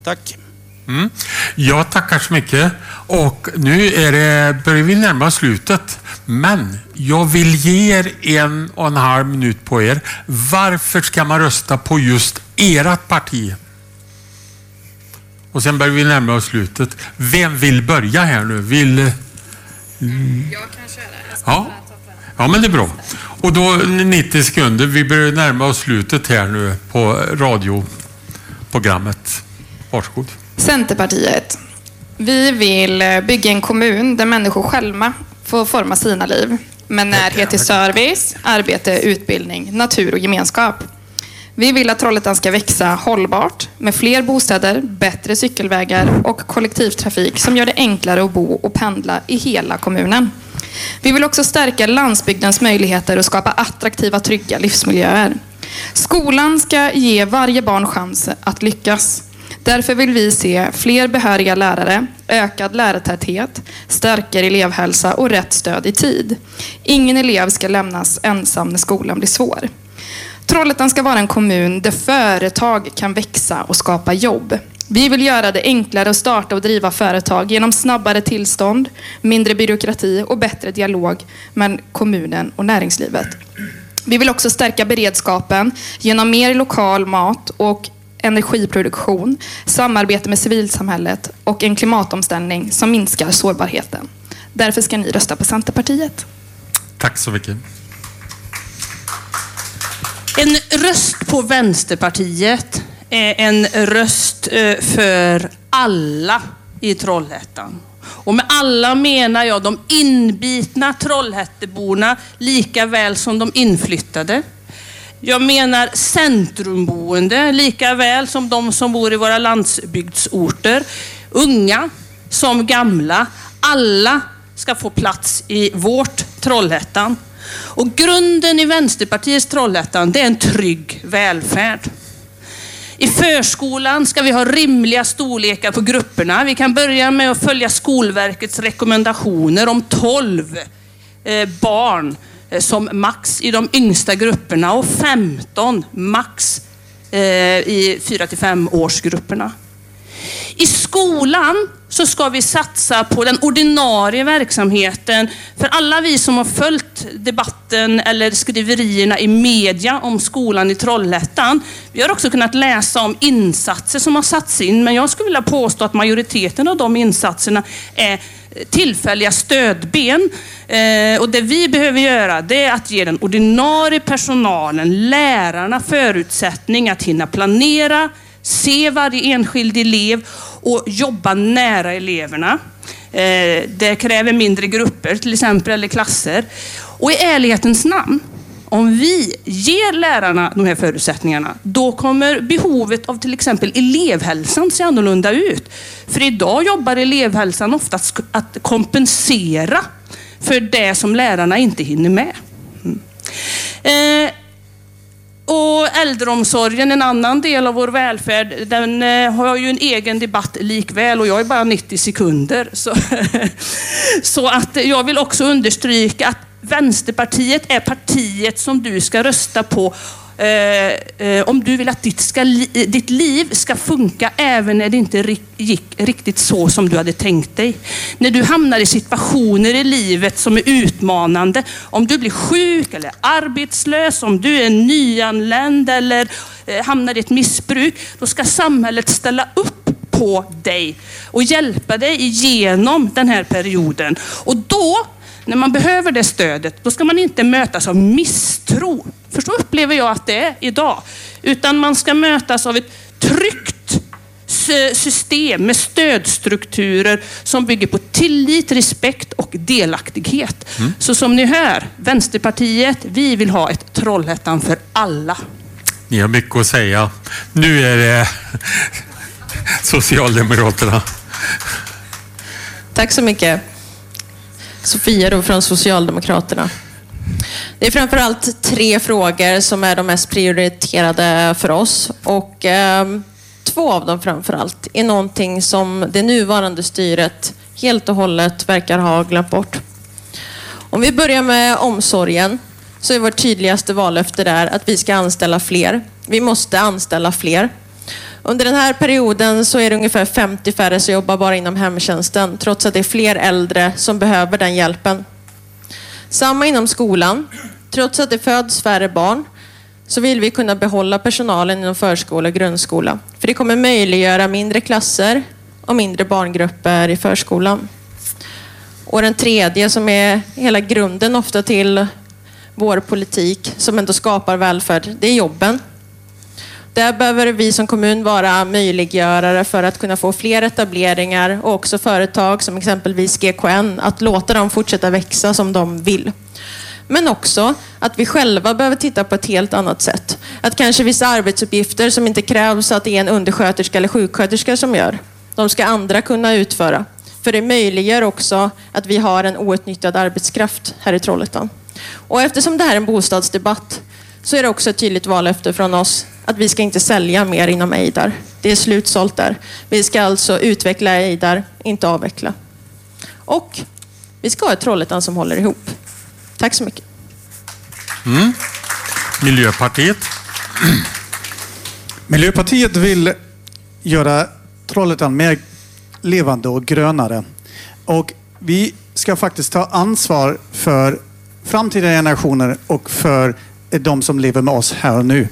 Tack. Jag tackar så mycket. Och nu börjar vi närma oss slutet. Men jag vill ge er 1,5 minut på er. Varför ska man rösta på just ert parti? Och sen börjar vi närma oss slutet. Vem vill börja här nu? Jag kan köra. Ja, men det är bra. Och då 90 sekunder. Vi börjar närma oss slutet här nu på radioprogrammet. Varsågod. Centerpartiet. Vi vill bygga en kommun där människor själva får forma sina liv. Med närhet till service, arbete, utbildning, natur och gemenskap. Vi vill att Trollhättan ska växa hållbart med fler bostäder, bättre cykelvägar och kollektivtrafik som gör det enklare att bo och pendla i hela kommunen. Vi vill också stärka landsbygdens möjligheter och skapa attraktiva, trygga livsmiljöer. Skolan ska ge varje barn chans att lyckas. Därför vill vi se fler behöriga lärare, ökad lärartäthet, starkare elevhälsa och rätt stöd i tid. Ingen elev ska lämnas ensam när skolan blir svår. Trollhättan ska vara en kommun där företag kan växa och skapa jobb. Vi vill göra det enklare att starta och driva företag genom snabbare tillstånd, mindre byråkrati och bättre dialog med kommunen och näringslivet. Vi vill också stärka beredskapen genom mer lokal mat och energiproduktion, samarbete med civilsamhället och en klimatomställning som minskar sårbarheten. Därför ska ni rösta på Centerpartiet. Tack så mycket. En röst på Vänsterpartiet är en röst för alla i Trollhättan. Och med alla menar jag de inbitna Trollhätteborna lika väl som de inflyttade. Jag menar centrumboende lika väl som de som bor i våra landsbygdsorter. Unga som gamla. Alla ska få plats i vårt Trollhättan. Och grunden i Vänsterpartiets Trollhättan, det är en trygg välfärd. I förskolan ska vi ha rimliga storlekar på grupperna. Vi kan börja med att följa Skolverkets rekommendationer om 12 barn som max i de yngsta grupperna och 15 max i 4-5 årsgrupperna. I skolan så ska vi satsa på den ordinarie verksamheten. För alla vi som har följt debatten eller skriverierna i media om skolan i Trollhättan, vi har också kunnat läsa om insatser som har satts in. Men jag skulle vilja påstå att majoriteten av de insatserna är tillfälliga stödben. Och det vi behöver göra, det är att ge den ordinarie personalen, lärarna, förutsättning att hinna planera, se varje enskild elev och jobba nära eleverna. Det kräver mindre grupper till exempel, eller klasser. Och i ärlighetens namn, om vi ger lärarna de här förutsättningarna, då kommer behovet av till exempel elevhälsan se annorlunda ut. För idag jobbar elevhälsan oftast att kompensera för det som lärarna inte hinner med. Och äldreomsorgen, en annan del av vår välfärd, den har ju en egen debatt likväl, och jag är bara 90 sekunder. Så att jag vill också understryka att Vänsterpartiet är partiet som du ska rösta på om du vill att ditt liv ska funka även när det inte gick riktigt så som du hade tänkt dig. När du hamnar i situationer i livet som är utmanande, om du blir sjuk eller arbetslös, om du är nyanländ eller hamnar i ett missbruk, då ska samhället ställa upp på dig och hjälpa dig igenom den här perioden. Och då, när man behöver det stödet, då ska man inte mötas av misstro. För så upplever jag att det är idag. Utan man ska mötas av ett tryggt system med stödstrukturer som bygger på tillit, respekt och delaktighet. Så som ni hör, Vänsterpartiet, vi vill ha ett Trollhättan för alla. Ni har mycket att säga. Nu är det Socialdemokraterna. Tack så mycket. Sofia då från Socialdemokraterna. Det är framförallt 3 frågor som är de mest prioriterade för oss. Och 2 av dem framförallt är någonting som det nuvarande styret helt och hållet verkar ha glömt bort. Om vi börjar med omsorgen, så är vårt tydligaste vallöfte där att vi ska anställa fler. Vi måste anställa fler. Under den här perioden så är det ungefär 50 färre som jobbar bara inom hemtjänsten, trots att det är fler äldre som behöver den hjälpen. Samma inom skolan. Trots att det föds färre barn så vill vi kunna behålla personalen inom förskola och grundskola. För det kommer möjliggöra mindre klasser och mindre barngrupper i förskolan. Och den tredje, som är hela grunden ofta till vår politik som ändå skapar välfärd, det är jobben. Där behöver vi som kommun vara möjliggörare för att kunna få fler etableringar och också företag som exempelvis GKN, att låta dem fortsätta växa som de vill. Men också att vi själva behöver titta på ett helt annat sätt. Att kanske vissa arbetsuppgifter som inte krävs att det är en undersköterska eller sjuksköterska som gör, de ska andra kunna utföra. För det möjliggör också att vi har en outnyttjad arbetskraft här i Trollhättan. Och eftersom det här är en bostadsdebatt så är det också ett tydligt vallöfte från oss att vi ska inte sälja mer inom Eidar. Det är slutsålt där. Vi ska alltså utveckla Eidar, inte avveckla. Och vi ska ha ett Trollhättan som håller ihop. Tack så mycket. Miljöpartiet. Miljöpartiet vill göra Trollhättan mer levande och grönare. Och vi ska faktiskt ta ansvar för framtida generationer och för de som lever med oss här och nu.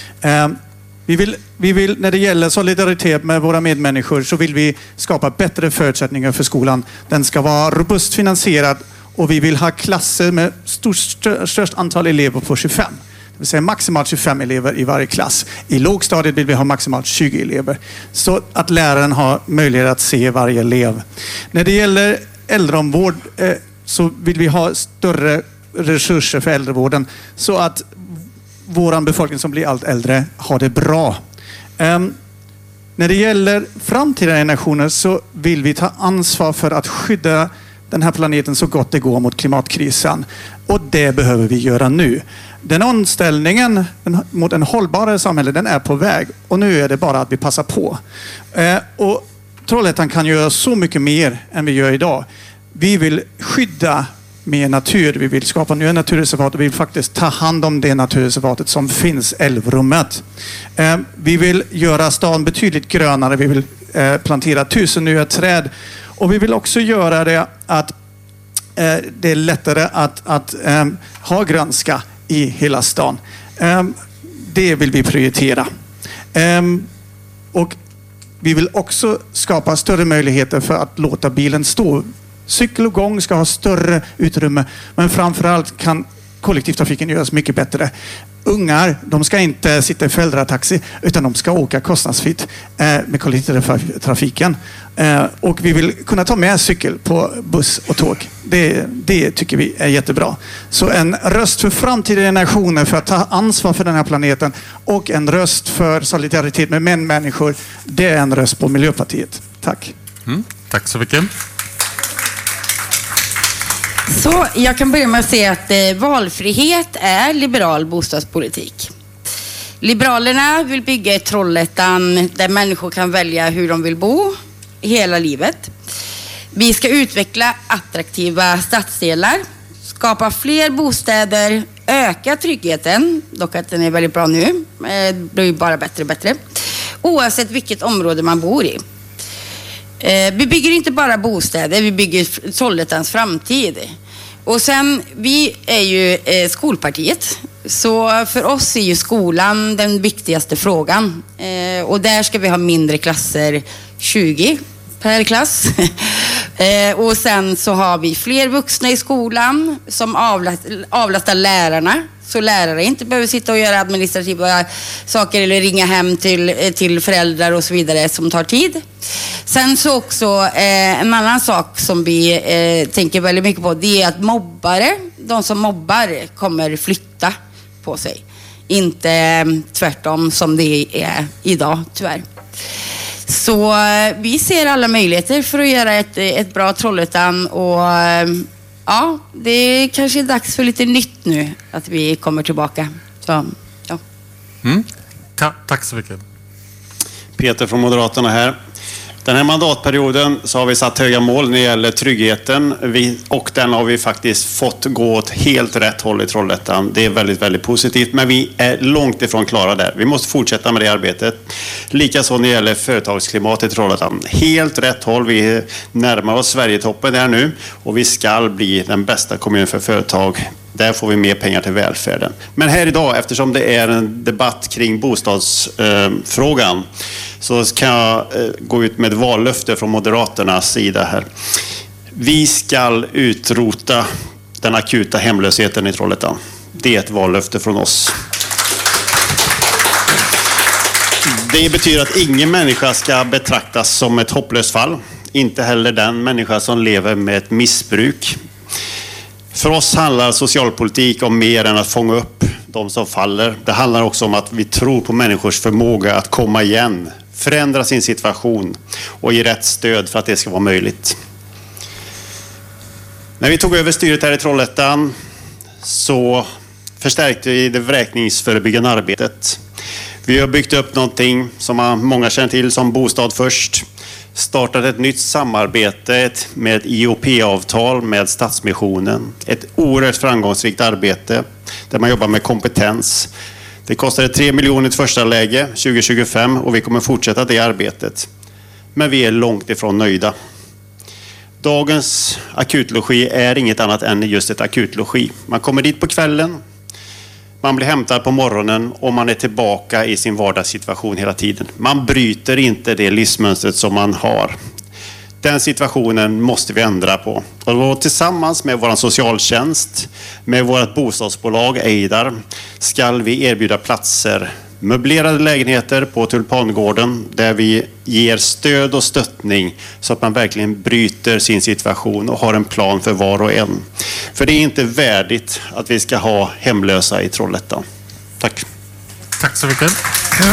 Vi vill, när det gäller solidaritet med våra medmänniskor, så vill vi skapa bättre förutsättningar för skolan. Den ska vara robust finansierad och vi vill ha klasser med störst antal elever på 25. Det vill säga maximalt 25 elever i varje klass. I lågstadiet vill vi ha maximalt 20 elever. Så att läraren har möjlighet att se varje elev. När det gäller äldreomvård så vill vi ha större resurser för äldrevården så att vår befolkning som blir allt äldre har det bra. När det gäller framtida generationer så vill vi ta ansvar för att skydda den här planeten så gott det går mot klimatkrisen. Och det behöver vi göra nu. Den omställningen mot en hållbarare samhälle, den är på väg. Och nu är det bara att vi passar på. Och Trollhättan kan göra så mycket mer än vi gör idag. Vi vill skydda mer natur. Vi vill skapa nya naturreservat och vi vill faktiskt ta hand om det naturreservatet som finns, älvrummet. Vi vill göra stan betydligt grönare. Vi vill plantera 1000 nya träd. Och vi vill också göra det att det är lättare att ha grönska i hela stan. Det vill vi prioritera. Och vi vill också skapa större möjligheter för att låta bilen stå. Cykel och gång ska ha större utrymme, men framförallt kan kollektivtrafiken göras mycket bättre. Ungar, de ska inte sitta i föräldrataxi utan de ska åka kostnadsfritt med kollektivtrafiken. Och vi vill kunna ta med cykel på buss och tåg. Det tycker vi är jättebra. Så en röst för framtida generationer för att ta ansvar för den här planeten och en röst för solidaritet med människor, det är en röst på Miljöpartiet. Tack. Tack så mycket. Så jag kan börja med att säga att valfrihet är liberal bostadspolitik. Liberalerna vill bygga ett Trollhättan där människor kan välja hur de vill bo hela livet. Vi ska utveckla attraktiva stadsdelar, skapa fler bostäder, öka tryggheten, dock att den är väldigt bra nu, det blir bara bättre och bättre, oavsett vilket område man bor i. Vi bygger inte bara bostäder, vi bygger Trollhättans framtid. Och sen, vi är ju skolpartiet. Så för oss är ju skolan den viktigaste frågan. Och där ska vi ha mindre klasser, 20 per klass. Och sen så har vi fler vuxna i skolan som avlastar lärarna. Så lärare inte behöver sitta och göra administrativa saker eller ringa hem till föräldrar och så vidare som tar tid. Sen så också en annan sak som vi tänker väldigt mycket på, det är att de som mobbar kommer flytta på sig. Inte tvärtom som det är idag tyvärr. Så vi ser alla möjligheter för att göra ett bra Trollhättan och ja, det kanske är dags för lite nytt nu att vi kommer tillbaka. Så, ja. Tack så mycket. Peter från Moderaterna här. Den här mandatperioden så har vi satt höga mål när det gäller tryggheten och den har vi faktiskt fått gå åt helt rätt håll i Trollhättan. Det är väldigt, väldigt positivt, men vi är långt ifrån klara där. Vi måste fortsätta med det arbetet. Likaså när det gäller företagsklimatet i Trollhättan. Helt rätt håll. Vi närmar oss Sverigetoppen där nu och vi ska bli den bästa kommunen för företag. Där får vi mer pengar till välfärden. Men här idag, eftersom det är en debatt kring bostadsfrågan, så kan jag gå ut med ett vallöfte från Moderaternas sida här. Vi ska utrota den akuta hemlösheten i Trollhättan. Det är ett vallöfte från oss. Det betyder att ingen människa ska betraktas som ett hopplöst fall. Inte heller den människa som lever med ett missbruk. För oss handlar socialpolitik om mer än att fånga upp de som faller. Det handlar också om att vi tror på människors förmåga att komma igen, förändra sin situation och ge rätt stöd för att det ska vara möjligt. När vi tog över styret här i Trollhättan så förstärkte vi det vräkningsförebyggande arbetet. Vi har byggt upp någonting som många känner till som Bostad först. Startat ett nytt samarbete med ett IOP-avtal med Stadsmissionen. Ett oerhört framgångsrikt arbete där man jobbar med kompetens. Det kostade 3 miljoner i första läge 2025 och vi kommer fortsätta det arbetet. Men vi är långt ifrån nöjda. Dagens akutlogi är inget annat än just ett akutlogi. Man kommer dit på kvällen, man blir hämtad på morgonen och man är tillbaka i sin vardagssituation hela tiden. Man bryter inte det livsmönstret som man har. Den situationen måste vi ändra på. Och då tillsammans med vår socialtjänst, med vårt bostadsbolag Eidar, ska vi erbjuda platser, möblerade lägenheter på Tulpangården där vi ger stöd och stöttning så att man verkligen bryter sin situation och har en plan för var och en. För det är inte värdigt att vi ska ha hemlösa i Trollhättan. Tack. Tack så mycket. Ja.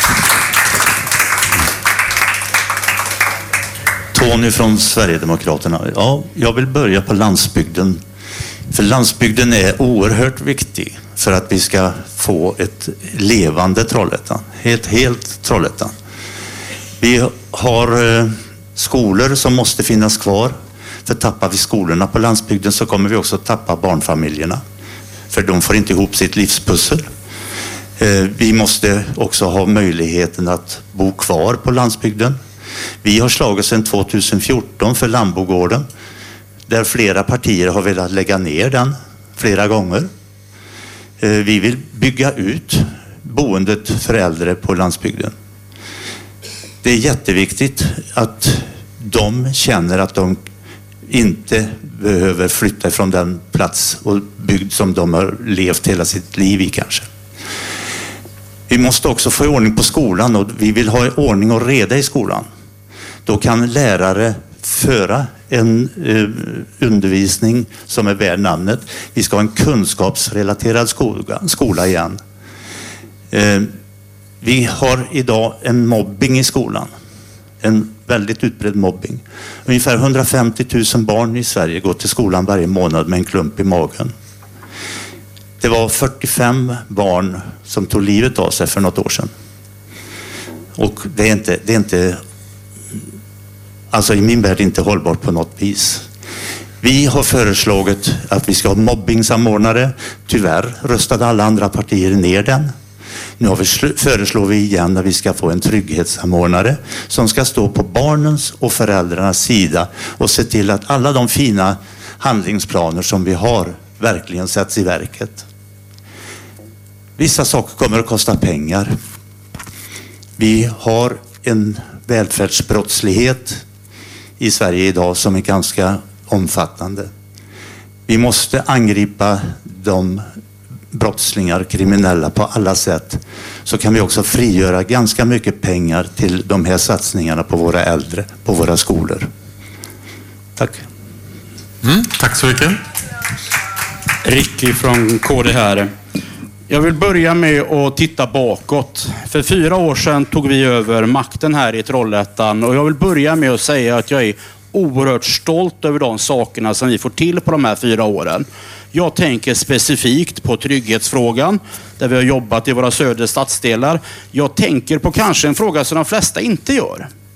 Tony från Sverigedemokraterna. Ja, jag vill börja på landsbygden. För landsbygden är oerhört viktig för att vi ska få ett levande Trollhättan. Helt Trollhättan. Vi har skolor som måste finnas kvar. För tappar vi skolorna på landsbygden så kommer vi också tappa barnfamiljerna. För de får inte ihop sitt livspussel. Vi måste också ha möjligheten att bo kvar på landsbygden. Vi har slagit sedan 2014 för Lambogården. Där flera partier har velat lägga ner den flera gånger. Vi vill bygga ut boendet för äldre på landsbygden. Det är jätteviktigt att de känner att de inte behöver flytta från den plats och bygd som de har levt hela sitt liv i kanske. Vi måste också få ordning på skolan och vi vill ha ordning och reda i skolan. Då kan lärare föra en undervisning som är värd namnet. Vi ska ha en kunskapsrelaterad skola igen. Vi har idag en mobbing i skolan. En väldigt utbredd mobbing. Ungefär 150 000 barn i Sverige går till skolan varje månad med en klump i magen. Det var 45 barn som tog livet av sig för något år sedan. Och det är inte alltså i min värld inte hållbart på något vis. Vi har föreslagit att vi ska ha mobbingsamordnare. Tyvärr röstade alla andra partier ner den. Nu föreslår vi igen att vi ska få en trygghetssamordnare som ska stå på barnens och föräldrarnas sida och se till att alla de fina handlingsplaner som vi har verkligen sätts i verket. Vissa saker kommer att kosta pengar. Vi har en välfärdsbrottslighet i Sverige idag som är ganska omfattande. Vi måste angripa de brottslingar, kriminella på alla sätt. Så kan vi också frigöra ganska mycket pengar till de här satsningarna på våra äldre, på våra skolor. Tack. Tack så mycket. Ricky från KD här. Jag vill börja med att titta bakåt. För 4 år sedan tog vi över makten här i Trollhättan och jag vill börja med att säga att jag är oerhört stolt över de sakerna som vi får till på de här 4 åren. Jag tänker specifikt på trygghetsfrågan där vi har jobbat i våra södra stadsdelar. Jag tänker på kanske en fråga som de flesta inte gör.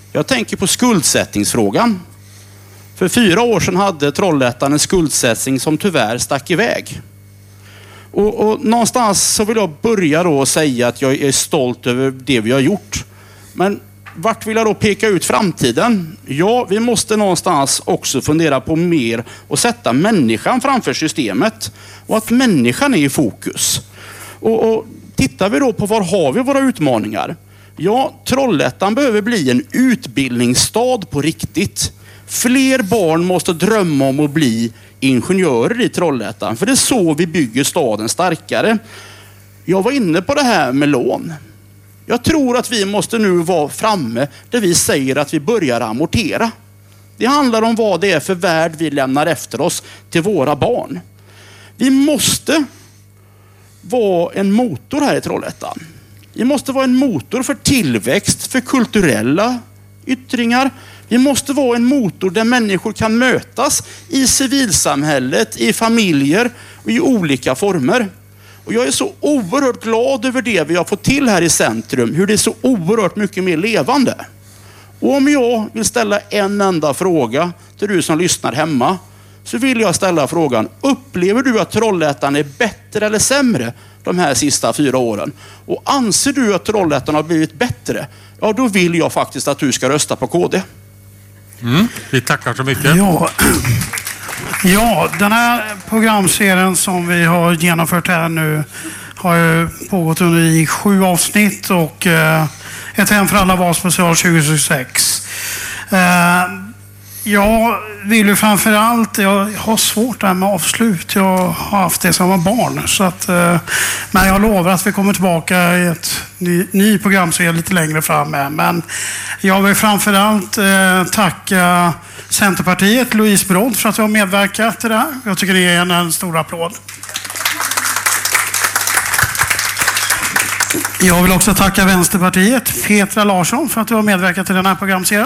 Jag tänker på skuldsättningsfrågan. För 4 år sedan hade Trollhättan en skuldsättning som tyvärr stack iväg. Och någonstans så vill jag börja då och säga att jag är stolt över det vi har gjort. Men vart vill jag då peka ut framtiden? Ja, vi måste någonstans också fundera på mer och sätta människan framför systemet. Och att människan är i fokus. Och tittar vi då på var har vi våra utmaningar? Ja, Trollhättan behöver bli en utbildningsstad på riktigt. Fler barn måste drömma om att bli ingenjörer i Trollhättan. För det är så vi bygger staden starkare. Jag var inne på det här med lån. Jag tror att vi måste nu vara framme där vi säger att vi börjar amortera. Det handlar om vad det är för värld vi lämnar efter oss till våra barn. Vi måste vara en motor här i Trollhättan. Vi måste vara en motor för tillväxt, för kulturella yttringar. Vi måste vara en motor där människor kan mötas i civilsamhället, i familjer och i olika former. Och jag är så oerhört glad över det vi har fått till här i centrum. Hur det är så oerhört mycket mer levande. Och om jag vill ställa en enda fråga till du som lyssnar hemma, så vill jag ställa frågan: upplever du att Trollhättan är bättre eller sämre de här sista 4 åren? Och anser du att Trollhättan har blivit bättre? Ja, då vill jag faktiskt att du ska rösta på KD. Vi tackar så mycket. Ja, den här programserien som vi har genomfört här nu har ju pågått under 7 avsnitt och Ett hem för alla var special 2026. Jag vill ju framförallt, jag har svårt där med avslut. Jag har haft det som var barn. Så att, men jag lovar att vi kommer tillbaka i ett ny programserie lite längre fram. Men jag vill framförallt tacka Centerpartiet, Louise Brodd, för att du har medverkat till det här. Jag tycker det är en stor applåd. Jag vill också tacka Vänsterpartiet, Petra Larsson, för att du har medverkat till den här programserien.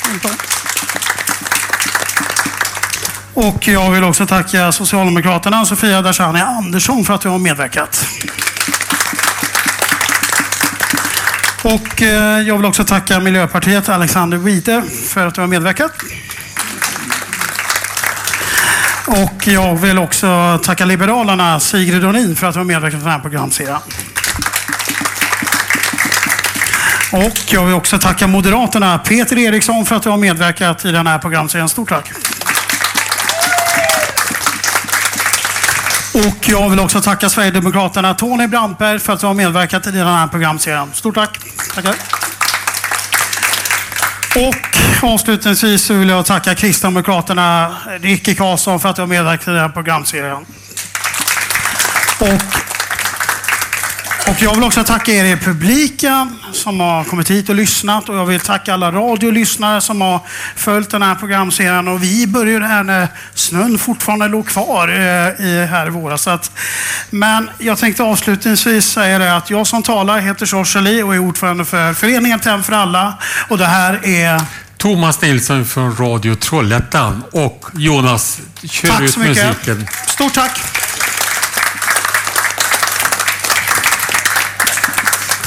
Och jag vill också tacka Socialdemokraterna, Sofia Darshani Andersson, för att du har medverkat. Och jag vill också tacka Miljöpartiet, Alexander Wide, för att du har medverkat. Och jag vill också tacka Liberalerna, Sigrid Onin, för att du har medverkat till den här programserien. Och jag vill också tacka Moderaterna, Peter Eriksson, för att du har medverkat i den här programserien. Stort tack. Och jag vill också tacka Sverigedemokraterna, Tony Brandberg, för att du har medverkat i den här programserien. Stort tack. Tackar. Och avslutningsvis så vill jag tacka Kristdemokraterna, Ricky Karlsson, för att du har medverkat i den här programserien. Och jag vill också tacka er i publiken som har kommit hit och lyssnat. Och jag vill tacka alla radiolyssnare som har följt den här programserien. Och vi började här när snön fortfarande låg kvar här i våras. Men jag tänkte avslutningsvis säga det att jag som talar heter Sorsali och är ordförande för Föreningen Hem för alla. Och det här är Thomas Nilsson från Radio Trollhättan. Och Jonas, kör ut musiken. Stort tack!